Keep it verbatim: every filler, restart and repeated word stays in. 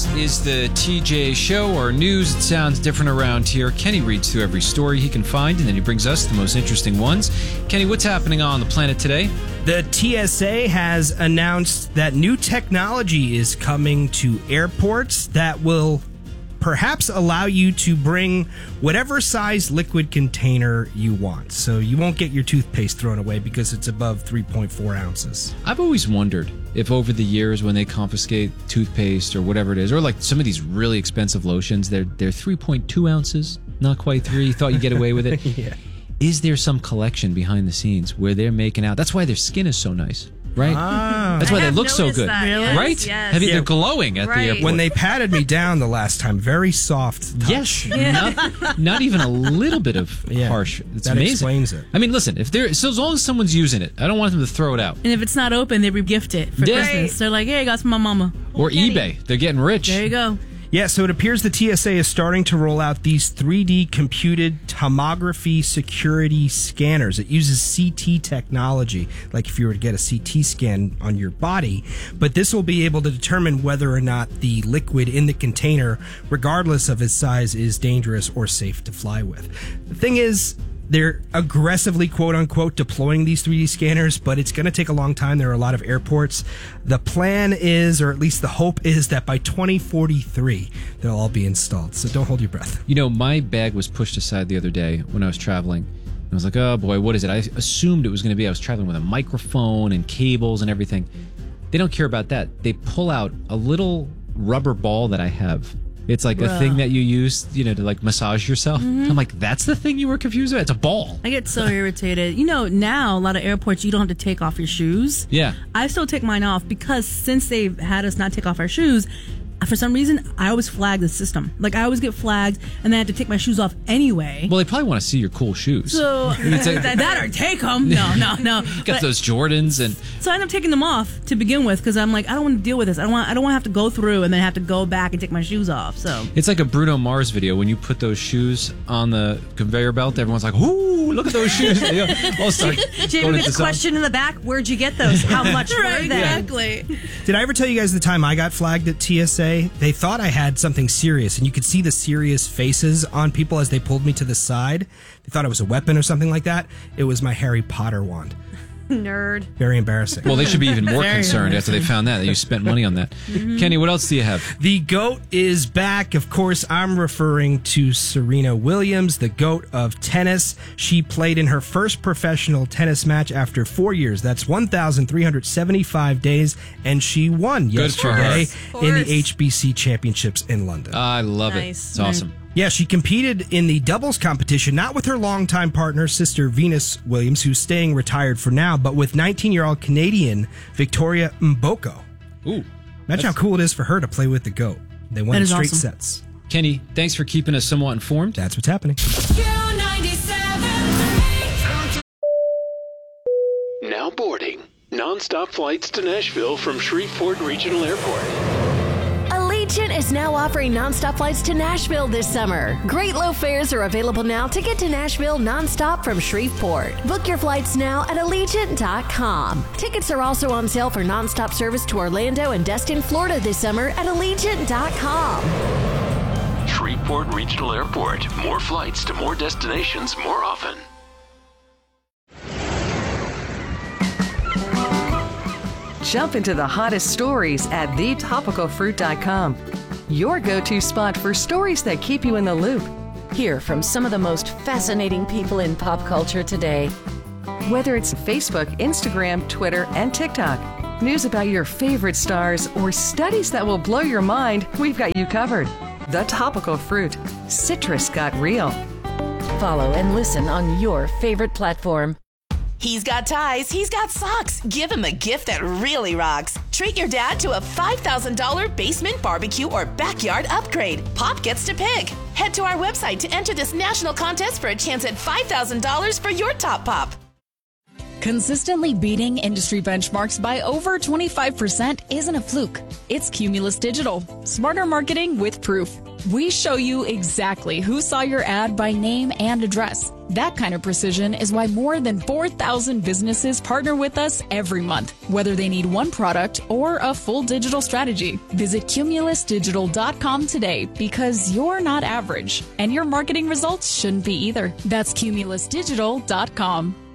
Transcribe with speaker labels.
Speaker 1: is the T J Show, or news. It sounds different around here. Kenny reads through every story he can find, and then he brings us the most interesting ones. Kenny, what's happening on the planet today?
Speaker 2: The T S A has announced that new technology is coming to airports that will perhaps allow you to bring whatever size liquid container you want. So you won't get your toothpaste thrown away because it's above three point four ounces.
Speaker 1: I've always wondered if over the years when they confiscate toothpaste or whatever it is, or like some of these really expensive lotions, they're, they're three point two ounces, not quite three. You thought you'd get away with it.
Speaker 2: Yeah.
Speaker 1: Is there some collection behind the scenes where they're making out? That's why their skin is so nice. Right?
Speaker 2: Ah.
Speaker 1: That's why
Speaker 3: I
Speaker 1: they
Speaker 3: have
Speaker 1: look so
Speaker 3: noticed
Speaker 1: good.
Speaker 3: that, yes,
Speaker 1: Right?
Speaker 3: yes.
Speaker 1: Have you,
Speaker 2: Yeah.
Speaker 1: they're glowing at
Speaker 3: Right.
Speaker 1: the airport.
Speaker 2: When they patted me down the last time, very soft touch.
Speaker 1: Yes. Not, not even a little bit of
Speaker 2: Yeah.
Speaker 1: harsh. It's
Speaker 2: That
Speaker 1: amazing.
Speaker 2: explains it.
Speaker 1: I mean, listen, if they're so as long as someone's using it, I don't want them to throw it out.
Speaker 4: And if it's not open, they re-gift it for
Speaker 1: Yeah.
Speaker 4: Christmas. They're like, hey, I got some for my mama.
Speaker 1: Or eBay. They're getting rich.
Speaker 4: There you go.
Speaker 2: Yeah, so it appears the T S A is starting to roll out these three D computed tomography security scanners. It uses C T technology, like if you were to get a C T scan on your body. But this will be able to determine whether or not the liquid in the container, regardless of its size, is dangerous or safe to fly with. The thing is, they're aggressively, quote-unquote, deploying these three D scanners, but it's going to take a long time. There are a lot of airports. The plan is, or at least the hope is, that by twenty forty-three, they'll all be installed. So don't hold your breath.
Speaker 1: You know, my bag was pushed aside the other day when I was traveling. I was like, oh boy, what is it? I assumed it was going to be, I was traveling with a microphone and cables and everything. They don't care about that. They pull out a little rubber ball that I have. It's like a thing that you use, you know, to like massage yourself.
Speaker 4: Mm-hmm.
Speaker 1: I'm like, that's the thing you were confused about? It's a ball.
Speaker 4: I get so irritated. You know, now a lot of airports, you don't have to take off your shoes.
Speaker 1: Yeah.
Speaker 4: I still take mine off because since they've had us not take off our shoes, for some reason, I always flag the system. Like, I always get flagged, and then I have to take my shoes off anyway.
Speaker 1: Well, they probably want to see your cool shoes.
Speaker 4: So,
Speaker 1: It's like-
Speaker 4: that, that or take them. No, no, no.
Speaker 1: You got
Speaker 4: But-
Speaker 1: those Jordans and
Speaker 4: So I end up taking them off to begin with because I'm like, I don't want to deal with this. I don't want. I don't want to have to go through and then have to go back and take my shoes off. So
Speaker 1: it's like a Bruno Mars video when you put those shoes on the conveyor belt. Everyone's like, "Ooh, look at those shoes!" They all start
Speaker 3: Jamie
Speaker 1: going
Speaker 3: gets
Speaker 1: into
Speaker 3: a
Speaker 1: song.
Speaker 3: question in the back. Where'd you get those? How much were they?
Speaker 4: exactly.
Speaker 2: Did I ever tell you guys the time I got flagged at T S A? They thought I had something serious, and you could see the serious faces on people as they pulled me to the side. They thought it was a weapon or something like that. It was my Harry Potter wand.
Speaker 3: Nerd.
Speaker 2: Very embarrassing.
Speaker 1: Well, they should be even more
Speaker 4: Very
Speaker 1: concerned after they found that that you spent money on that. Kenny, what else do you have?
Speaker 2: The GOAT is back. Of course, I'm referring to Serena Williams, the GOAT of tennis. She played in her first professional tennis match after four years. That's one thousand three hundred seventy-five days, and she won
Speaker 1: Good for her.
Speaker 2: yesterday in the H B C Championships in London.
Speaker 1: I love it.
Speaker 3: Nice.
Speaker 1: It's awesome.
Speaker 2: Yeah, she competed in the doubles competition, not with her longtime partner, sister Venus Williams, who's staying retired for now, but with nineteen-year-old Canadian Victoria Mboko.
Speaker 1: Ooh,
Speaker 2: Imagine how cool it is for her to play with the GOAT. They won
Speaker 4: That
Speaker 2: in
Speaker 4: is
Speaker 2: straight
Speaker 4: awesome.
Speaker 2: sets.
Speaker 1: Kenny, thanks for keeping us somewhat informed.
Speaker 2: That's what's happening.
Speaker 5: Now boarding. Non-stop flights to Nashville from Shreveport Regional Airport.
Speaker 6: Allegiant is now offering nonstop flights to Nashville this summer. Great low fares are available now to get to Nashville nonstop from Shreveport. Book your flights now at Allegiant dot com. Tickets are also on sale for nonstop service to Orlando and Destin, Florida this summer at Allegiant dot com.
Speaker 5: Shreveport Regional Airport. More flights to more destinations more often.
Speaker 7: Jump into the hottest stories at the topical fruit dot com. Your go-to spot for stories that keep you in the loop.
Speaker 6: Hear from some of the most fascinating people in pop culture today.
Speaker 7: Whether it's Facebook, Instagram, Twitter, and TikTok. News about your favorite stars or studies that will blow your mind, we've got you covered. The Topical Fruit. Citrus got real.
Speaker 6: Follow and listen on your favorite platform.
Speaker 8: He's got ties, he's got socks. Give him a gift that really rocks. Treat your dad to a five thousand dollars basement barbecue or backyard upgrade. Pop gets to pick. Head to our website to enter this national contest for a chance at five thousand dollars for your top pop.
Speaker 9: Consistently beating industry benchmarks by over twenty-five percent isn't a fluke. It's Cumulus Digital. Smarter marketing with proof. We show you exactly who saw your ad by name and address. That kind of precision is why more than four thousand businesses partner with us every month, whether they need one product or a full digital strategy. Visit cumulus digital dot com today because you're not average, and your marketing results shouldn't be either. That's cumulus digital dot com.